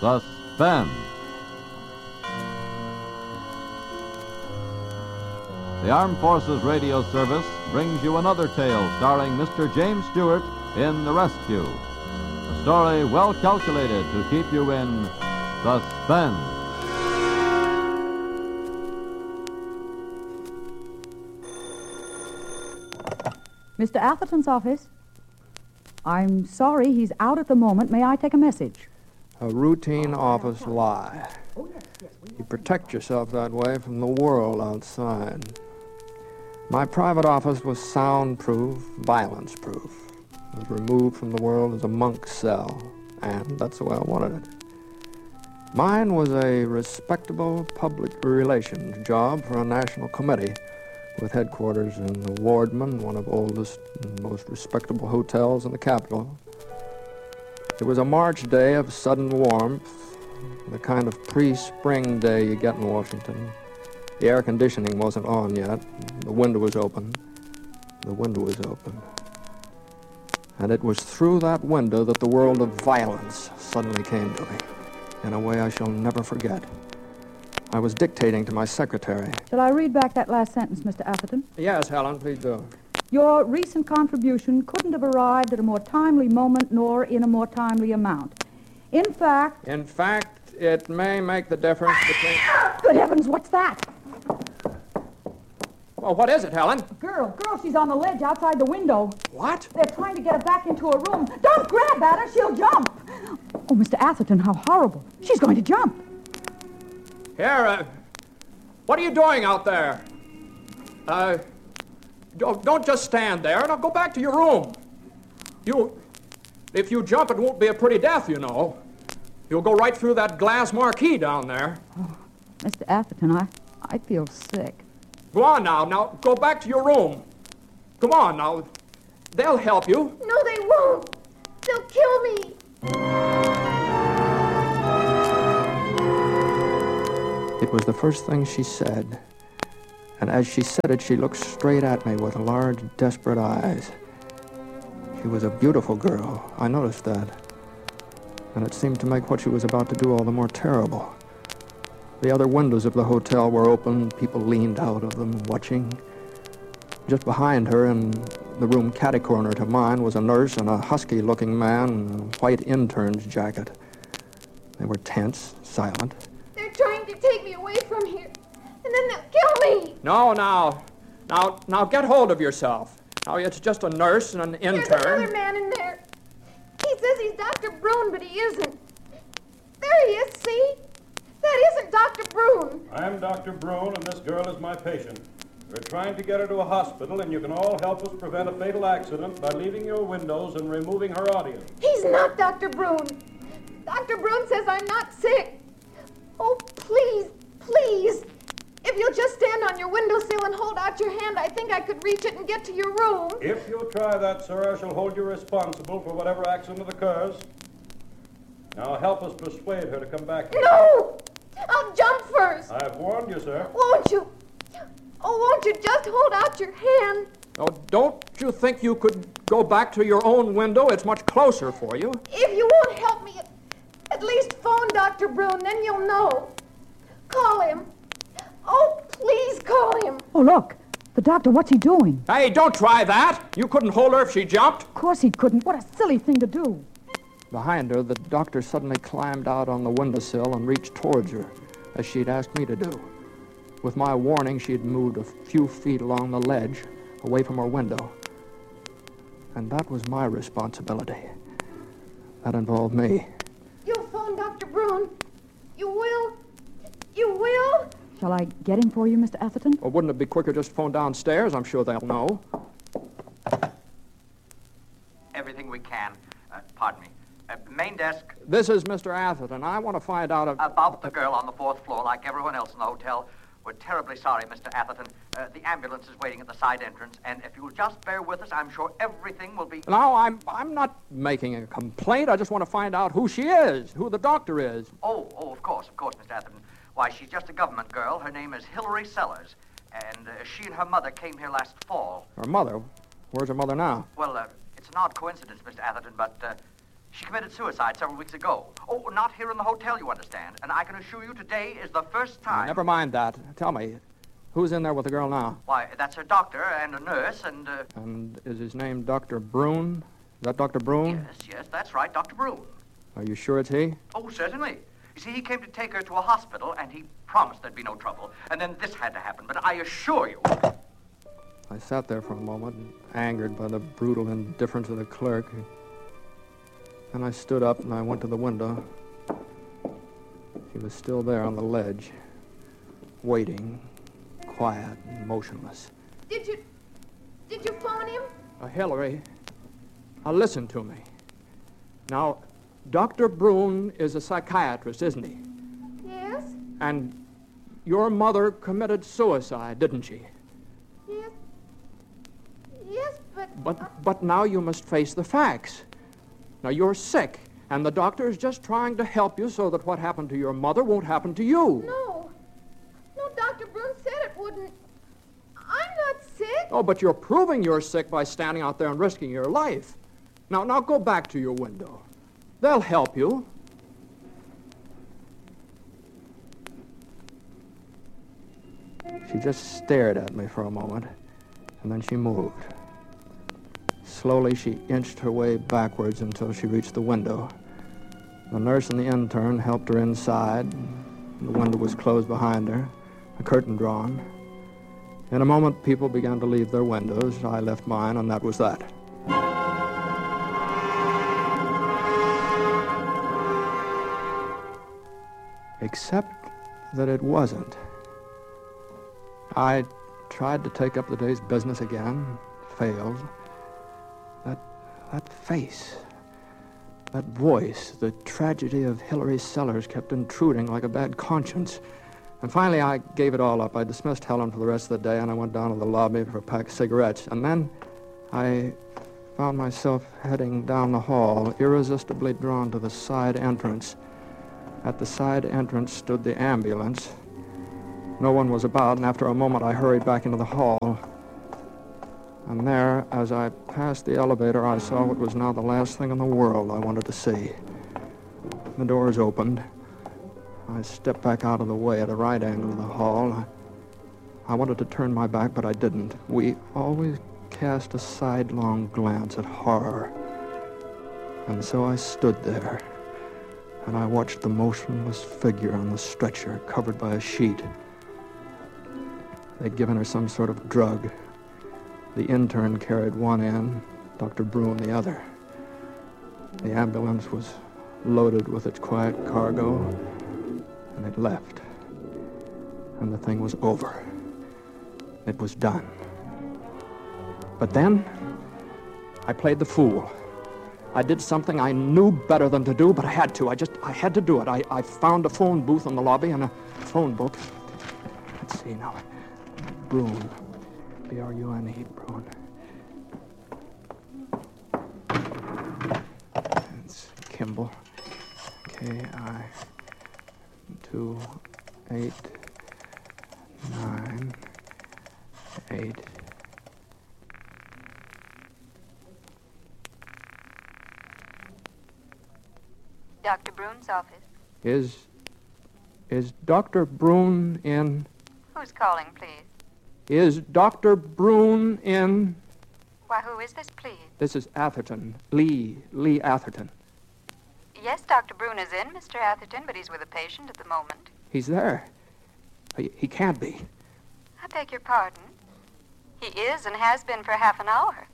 Suspense. The Armed Forces Radio Service brings you another tale starring Mr. James Stewart in The Rescue. A story well calculated to keep you in suspense. Mr. Atherton's office. I'm sorry, he's out at the moment. May I take a message? A routine office lie. You protect yourself that way from the world outside. My private office was soundproof, violence-proof. It was removed from the world as a monk's cell, and that's the way I wanted it. Mine was a respectable public relations job for a national committee with headquarters in the Wardman, one of the oldest and most respectable hotels in the capital. It was a March day of sudden warmth, the kind of pre-spring day you get in Washington. The air conditioning wasn't on yet. The window was open. The window was open. And it was through that window that the world of violence suddenly came to me, in a way I shall never forget. I was dictating to my secretary. Shall I read back that last sentence, Mr. Atherton? Yes, Helen, please do. Your recent contribution couldn't have arrived at a more timely moment nor in a more timely amount. In fact, it may make the difference between... Good heavens, what's that? Well, what is it, Helen? Girl, she's on the ledge outside the window. What? They're trying to get her back into her room. Don't grab at her, she'll jump. Oh, Mr. Atherton, how horrible. She's going to jump. Here, what are you doing out there? Don't just stand there. Now go back to your room. If you jump, it won't be a pretty death, you know. You'll go right through that glass marquee down there. Oh, Mr. Atherton, I feel sick. Go on now, go back to your room. Come on now, they'll help you. No, they won't. They'll kill me. It was the first thing she said, and as she said it, she looked straight at me with large, desperate eyes. She was a beautiful girl, I noticed that, and it seemed to make what she was about to do all the more terrible. The other windows of the hotel were open, people leaned out of them, watching. Just behind her, in the room catty-corner to mine, was a nurse and a husky-looking man in a white intern's jacket. They were tense, silent. They're trying to take me away from here, and then they'll kill me. No, now get hold of yourself. Now, it's just a nurse and an intern. There's another man in there. He says he's Dr. Brune, but he isn't. There he is, see? That isn't Dr. Brune. I'm Dr. Brune, and this girl is my patient. We're trying to get her to a hospital, and you can all help us prevent a fatal accident by leaving your windows and removing her audience. He's not Dr. Brune. Dr. Brune says I'm not sick. Oh, please, please. If you'll just stand on your windowsill and hold out your hand, I think I could reach it and get to your room. If you'll try that, sir, I shall hold you responsible for whatever accident occurs. Now help us persuade her to come back here. No! I'll jump first. I've warned you, sir. Won't you? Oh, won't you just hold out your hand? Oh, don't you think you could go back to your own window? It's much closer for you. If you won't help me, at least phone Dr. Brune, then you'll know. Call him. Oh, please call him. Oh, look. The doctor, what's he doing? Hey, don't try that. You couldn't hold her if she jumped. Of course he couldn't. What a silly thing to do. Behind her, the doctor suddenly climbed out on the windowsill and reached towards her, as she'd asked me to do. With my warning, she'd moved a few feet along the ledge, away from her window. And that was my responsibility. That involved me. You'll phone Dr. Brune. You will? You will? Shall I get him for you, Mr. Atherton? Well, wouldn't it be quicker just to phone downstairs? I'm sure they'll know. Everything we can. Pardon me. Main desk. This is Mr. Atherton. I want to find out about the girl on the 4th floor, like everyone else in the hotel. We're terribly sorry, Mr. Atherton. The ambulance is waiting at the side entrance, and if you'll just bear with us, I'm sure everything will be... No, I'm not making a complaint. I just want to find out who she is, who the doctor is. Oh, of course, Mr. Atherton. Why, she's just a government girl. Her name is Hilary Sellers, and she and her mother came here last fall. Her mother? Where's her mother now? Well, it's an odd coincidence, Mr. Atherton, but She committed suicide several weeks ago. Oh, not here in the hotel, you understand. And I can assure you today is the first time... Never mind that. Tell me, who's in there with the girl now? Why, that's her doctor and a nurse and... And is his name Dr. Brune? Is that Dr. Brune? Yes, that's right, Dr. Brune. Are you sure it's he? Oh, certainly. You see, he came to take her to a hospital, and he promised there'd be no trouble. And then this had to happen, but I assure you... I sat there for a moment, angered by the brutal indifference of the clerk. Then I stood up and I went to the window. She was still there on the ledge, waiting, quiet and motionless. Did you phone him? Hillary, now listen to me. Now, Dr. Brune is a psychiatrist, isn't he? Yes. And your mother committed suicide, didn't she? Yes. Yes, but... But now you must face the facts. Now, you're sick, and the doctor is just trying to help you so that what happened to your mother won't happen to you. No, Dr. Brune said it wouldn't. I'm not sick. Oh, but you're proving you're sick by standing out there and risking your life. Now go back to your window. They'll help you. She just stared at me for a moment, and then she moved. Slowly, she inched her way backwards until she reached the window. The nurse and the intern helped her inside. The window was closed behind her, a curtain drawn. In a moment, people began to leave their windows. I left mine, and that was that. Except that it wasn't. I tried to take up the day's business again, failed. That face, that voice, the tragedy of Hillary Sellers kept intruding like a bad conscience. And finally, I gave it all up. I dismissed Helen for the rest of the day, and I went down to the lobby for a pack of cigarettes. And then I found myself heading down the hall, irresistibly drawn to the side entrance. At the side entrance stood the ambulance. No one was about, and after a moment, I hurried back into the hall. And there, as I passed the elevator, I saw what was now the last thing in the world I wanted to see. The doors opened. I stepped back out of the way at a right angle of the hall. I wanted to turn my back, but I didn't. We always cast a sidelong glance at horror. And so I stood there, and I watched the motionless figure on the stretcher, covered by a sheet. They'd given her some sort of drug. The intern carried one end, Dr. Brune the other. The ambulance was loaded with its quiet cargo, and it left. And the thing was over. It was done. But then, I played the fool. I did something I knew better than to do, but I had to. I had to do it. I found a phone booth in the lobby and a phone book. Let's see now. Brune. B-R-U-N-E, Brune. It's Kimball. K-I-2-8-9-8. Dr. Brune's office. Is Dr. Brune in? Who's calling, please? Is Dr. Brune in? Why, who is this, please? This is Atherton. Lee Atherton. Yes, Dr. Brune is in, Mr. Atherton, but he's with a patient at the moment. He's there. He can't be. I beg your pardon. He is and has been for half an hour.